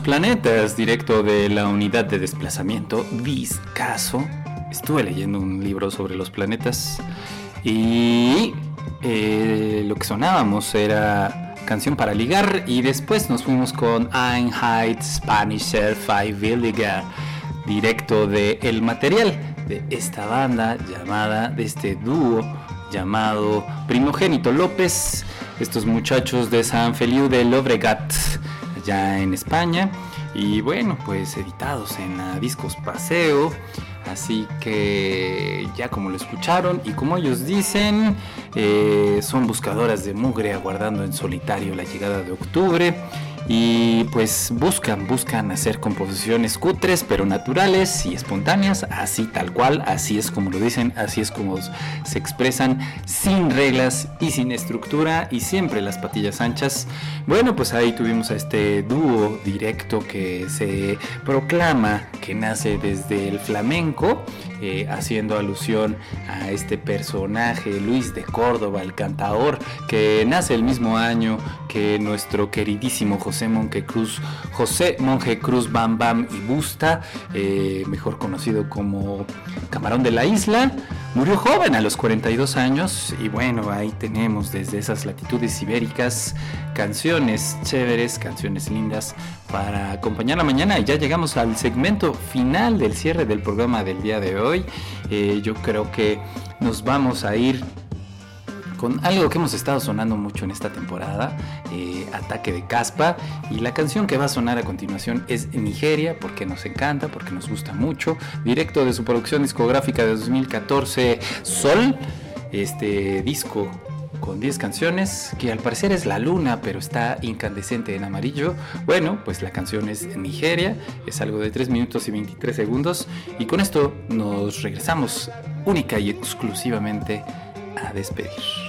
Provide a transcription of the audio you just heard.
planetas, directo de la unidad de desplazamiento Discaso. Estuve leyendo un libro sobre los planetas y lo que sonábamos era Canción para Ligar, y después nos fuimos con Einheit Spanischer Freiwilliger, directo de El Material, de esta banda llamada, de este dúo llamado Primogénito López, estos muchachos de San Feliu de Llobregat, allá en España, y bueno, pues editados en Discos Paseo. Así que ya como lo escucharon y como ellos dicen, son buscadoras de mugre aguardando en solitario la llegada de octubre. Y pues buscan hacer composiciones cutres pero naturales y espontáneas, así tal cual, así es como lo dicen, así es como se expresan, sin reglas y sin estructura, y siempre las patillas anchas. Bueno, pues ahí tuvimos a este dúo directo que se proclama que nace desde el flamenco, haciendo alusión a este personaje Luis de Córdoba, el cantador, que nace el mismo año que nuestro queridísimo José Monje Cruz Bam Bam y Busta, mejor conocido como Camarón de la Isla. Murió joven, a los 42 años, y bueno, ahí tenemos desde esas latitudes ibéricas canciones chéveres, canciones lindas para acompañar la mañana. Y ya llegamos al segmento final del cierre del programa del día de hoy. Yo creo que nos vamos a ir con algo que hemos estado sonando mucho en esta temporada, Ataque de Caspa, y la canción que va a sonar a continuación es Nigeria, porque nos encanta, porque nos gusta mucho, directo de su producción discográfica de 2014, Sol, este disco con 10 canciones, que al parecer es la luna, pero está incandescente en amarillo. Bueno, pues la canción es Nigeria, es algo de 3 minutos y 23 segundos, y con esto nos regresamos única y exclusivamente a despedir.